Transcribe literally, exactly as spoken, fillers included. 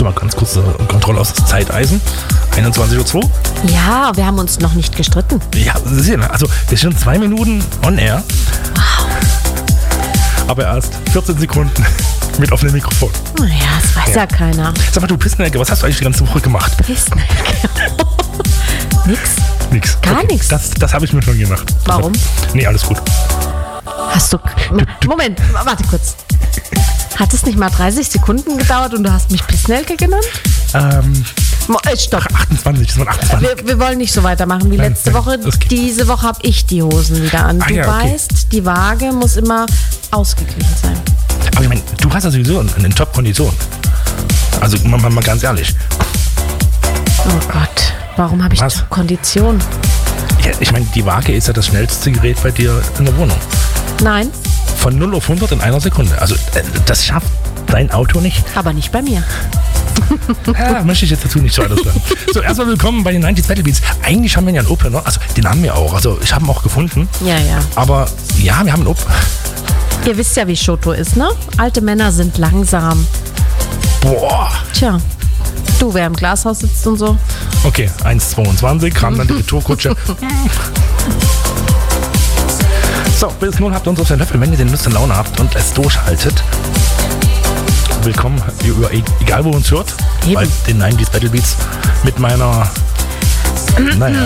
du mal ganz kurz eine Kontrolle aus das Zeiteisen? einundzwanzig Uhr zwei? Ja, wir haben uns noch nicht gestritten. Ja, sehen, also wir sind zwei Minuten on air. Wow. Aber erst vierzehn Sekunden mit offenem Mikrofon. Naja, das weiß ja, ja keiner. Sag mal, du Pissnelke, was hast du eigentlich die ganze Woche gemacht? Pissnelke? Nix. Nix. Gar okay. nichts. Das, das habe ich mir schon gedacht. Warum? Hab, nee, alles gut. Hast du... Moment, warte kurz. Hat es nicht mal dreißig Sekunden gedauert und du hast mich Pissnelke genannt? Ähm... Äh, stopp. achtundzwanzig, das waren achtundzwanzig. Wir, wir wollen nicht so weitermachen wie Nein, letzte nein, Woche. das geht. Diese Woche habe ich die Hosen wieder an. Ah, du ja, okay. weißt, die Waage muss immer ausgeglichen sein. Aber ich meine, du hast ja sowieso eine Top-Kondition. Also mal, mal ganz ehrlich. Oh Gott, warum habe ich Was? Kondition? Ja, ich meine, die Waage ist ja das schnellste Gerät bei dir in der Wohnung. Nein, Von null auf hundert in einer Sekunde. Also äh, das schafft dein Auto nicht. aber nicht bei mir. Ja, möchte ich jetzt dazu nicht so alles sagen. So, erstmal willkommen bei den neunzig Battle Beats. Eigentlich haben wir ja einen Opener. Also den haben wir auch. Also ich habe ihn auch gefunden. Ja, ja. Aber ja, wir haben einen Opener. Ihr wisst ja, wie Shoto ist, ne? Alte Männer sind langsam. Boah. Tja, du, wer im Glashaus sitzt und so. Okay, eins Komma zweiundzwanzig, kam dann die Retourkutsche. So, bis null habt ihr uns auf den Löffel, wenn ihr den Lust und Laune habt und es durchhaltet. Willkommen, über, egal wo ihr uns hört, Eben. bei den neunzig Battle Beats mit meiner, naja,